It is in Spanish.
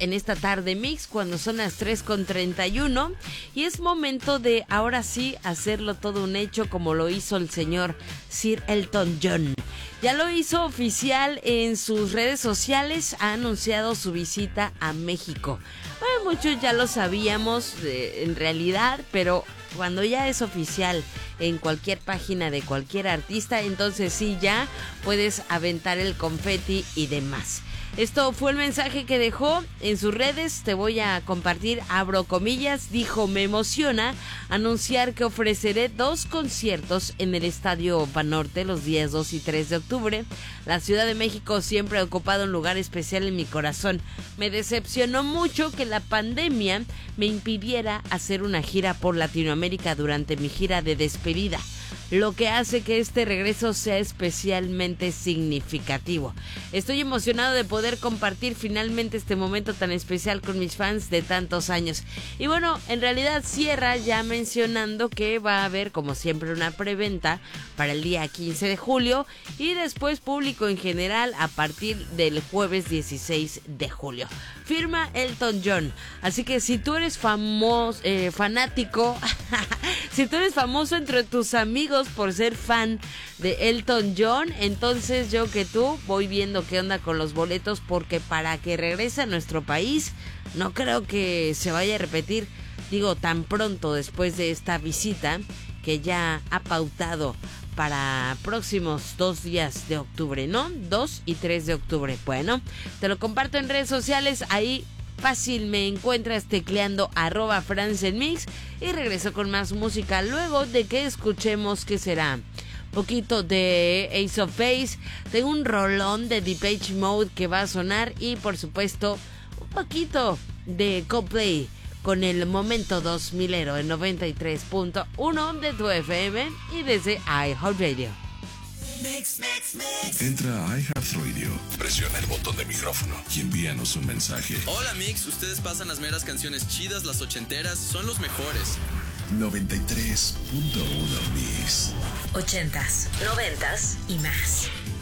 en esta tarde mix cuando son las 3:31 y es momento de ahora sí hacerlo todo un hecho como lo hizo el señor Sir Elton John. Ya lo hizo oficial en sus redes sociales, ha anunciado su visita a México. Bueno, muchos ya lo sabíamos en realidad, pero cuando ya es oficial en cualquier página de cualquier artista, entonces sí ya puedes aventar el confeti y demás. Esto fue el mensaje que dejó en sus redes, te voy a compartir, abro comillas, dijo: me emociona anunciar que ofreceré 2 conciertos en el Estadio Banorte los días 2 y 3 de octubre. La Ciudad de México siempre ha ocupado un lugar especial en mi corazón. Me decepcionó mucho que la pandemia me impidiera hacer una gira por Latinoamérica durante mi gira de despedida, lo que hace que este regreso sea especialmente significativo. Estoy emocionado de poder compartir finalmente este momento tan especial con mis fans de tantos años. Y bueno, en realidad cierra ya mencionando que va a haber como siempre una preventa para el día 15 de julio y después público en general a partir del jueves 16 de julio. Firma Elton John. Así que si tú eres fanático, si tú eres famoso entre tus amigos por ser fan de Elton John, entonces yo que tú voy viendo qué onda con los boletos, porque para que regrese a nuestro país no creo que se vaya a repetir, digo, tan pronto después de esta visita que ya ha pautado para próximos 2 días de octubre, ¿no? 2 y 3 de octubre. Bueno, te lo comparto en redes sociales, ahí fácil me encuentras tecleando @FranceNMix y regreso con más música luego de que escuchemos ¿qué será? Poquito de Ace of Base, tengo un rolón de Depeche Mode que va a sonar y por supuesto un poquito de Coldplay con el momento 2000ero en 93.1 de tu FM y desde iHeartRadio. Entra a iHeartRadio, presiona el botón de micrófono y envíanos un mensaje. Hola Mix, ustedes pasan las meras canciones chidas, las ochenteras, son los mejores. 93.1 Mix. 80s, 90s y más.